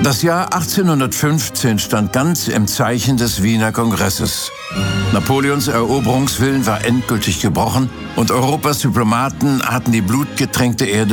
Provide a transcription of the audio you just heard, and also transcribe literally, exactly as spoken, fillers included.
Das Jahr achtzehnhundertfünfzehn stand ganz im Zeichen des Wiener Kongresses. Napoleons Eroberungswillen war endgültig gebrochen und Europas Diplomaten hatten die blutgetränkte Erde